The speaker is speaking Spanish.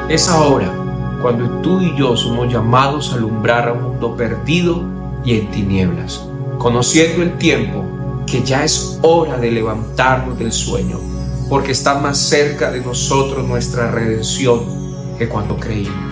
Es ahora cuando tú y yo somos llamados a alumbrar a un mundo perdido y en tinieblas, conociendo el tiempo que ya es hora de levantarnos del sueño, porque está más cerca de nosotros nuestra redención que cuando creímos.